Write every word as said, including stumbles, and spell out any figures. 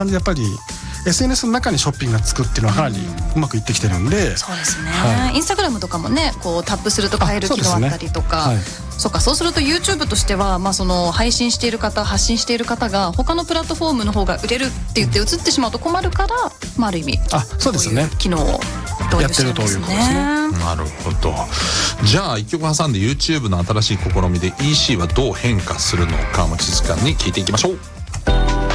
やっぱり エスエヌエス の中にショッピングがつくっていうのはかなりうまくいってきてるんで、 そうですね、 はい、 インスタグラムとかもねこうタップすると買える機能あったりとか、そうですね、はい、そうか、そうすると YouTube としては、まあ、その配信している方発信している方が他のプラットフォームの方が売れるって言って映ってしまうと困るから、まあ、ある意味あそうですね、 機能を導入してるんですね。 なるほど。じゃあ一曲挟んで YouTube の新しい試みで イーシー はどう変化するのか、持ち時間に聞いていきましょう。